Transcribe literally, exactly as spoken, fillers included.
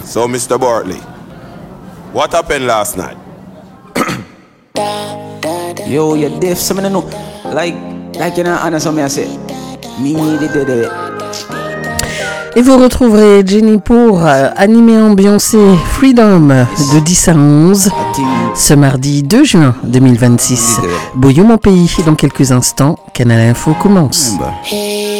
So, Mister Bartley, what happened last night? Yo, you're deaf, something I know. Like, like you know, and something I say. Me did it. Et vous retrouverez Jenny pour euh, animer ambiancer Freedom de dix à onze ce mardi deux juin deux mille vingt-six. Boyou mon pays, dans quelques instants, Canal Info commence.